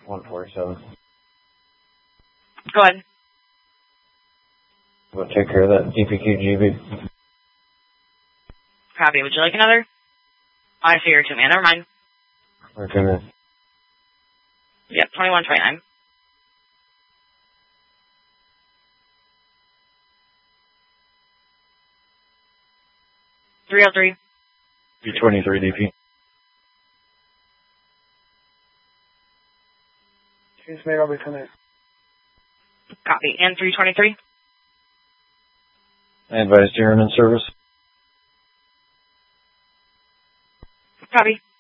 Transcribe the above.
147. Go ahead. We'll take care of that DPQGB. Copy. Would you like another? I figure too, man. Never mind. Okay, man. Yep, 2129. $303. B23 DP. Excuse me, I'll be coming. Copy. And 323? I advise you're in service. Copy.